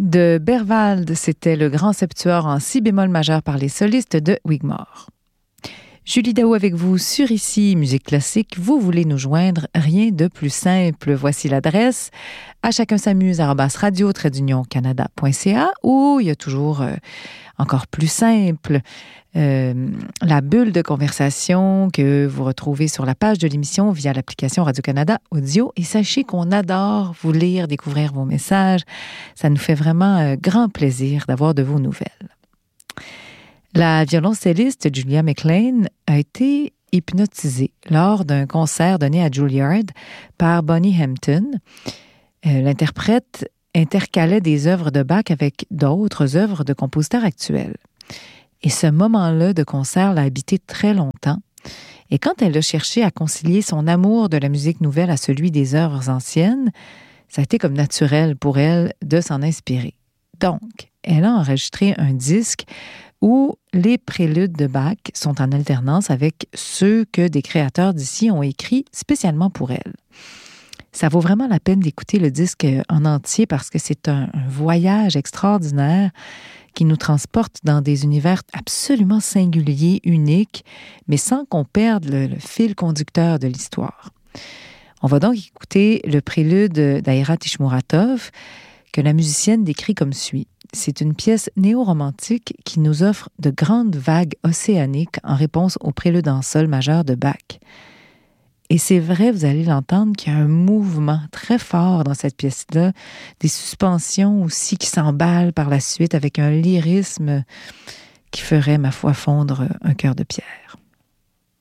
de Berwald, c'était le grand septuor en si bémol majeur par les solistes de Wigmore. Julie Daou avec vous sur Ici Musique Classique. Vous voulez nous joindre, rien de plus simple. Voici l'adresse à chacun s'amuse @radio-canada.ca ou il y a toujours encore plus simple la bulle de conversation que vous retrouvez sur la page de l'émission via l'application Radio-Canada Audio. Et sachez qu'on adore vous lire, découvrir vos messages. Ça nous fait vraiment grand plaisir d'avoir de vos nouvelles. La violoncelliste Julia McLean a été hypnotisée lors d'un concert donné à Juilliard par Bonnie Hampton. L'interprète intercalait des œuvres de Bach avec d'autres œuvres de compositeurs actuels. Et ce moment-là de concert l'a habité très longtemps. Et quand elle a cherché à concilier son amour de la musique nouvelle à celui des œuvres anciennes, ça a été comme naturel pour elle de s'en inspirer. Donc, elle a enregistré un disque où les préludes de Bach sont en alternance avec ceux que des créateurs d'ici ont écrits spécialement pour elle. Ça vaut vraiment la peine d'écouter le disque en entier parce que c'est un voyage extraordinaire qui nous transporte dans des univers absolument singuliers, uniques, mais sans qu'on perde le fil conducteur de l'histoire. On va donc écouter le prélude d'Aïra Tishmuratov que la musicienne décrit comme suit. C'est une pièce néo-romantique qui nous offre de grandes vagues océaniques en réponse au prélude en sol majeur de Bach. Et c'est vrai, vous allez l'entendre, qu'il y a un mouvement très fort dans cette pièce-là, des suspensions aussi qui s'emballent par la suite avec un lyrisme qui ferait, ma foi, fondre un cœur de pierre.